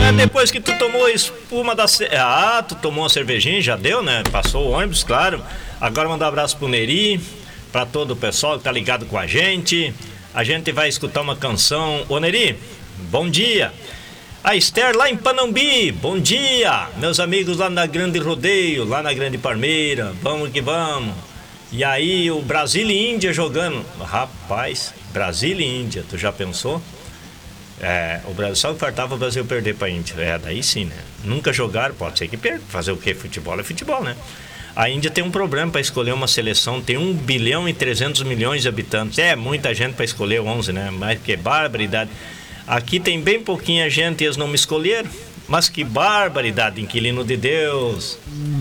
depois que tu tomou a espuma da... tu tomou uma cervejinha, já deu, né? Passou o ônibus, claro. Agora mandar um abraço pro Neri, pra todo o pessoal que tá ligado com a gente. A gente vai escutar uma canção. Ô Neri, bom dia. A Esther lá em Panambi, bom dia. Meus amigos lá na Grande Rodeio, lá na Grande Parmeira, vamos que vamos. E aí o Brasil e Índia jogando. Rapaz, Brasil e Índia, tu já pensou? O Brasil só faltava o Brasil perder pra Índia. Daí sim, né? Nunca jogaram, pode ser que perca. Fazer o quê? Futebol é futebol, né? A Índia tem um problema para escolher uma seleção, tem 1 bilhão e 300 milhões de habitantes. Muita gente para escolher 11, né? Mas que barbaridade. Aqui tem bem pouquinha gente e eles não me escolheram. Mas que barbaridade, inquilino de Deus.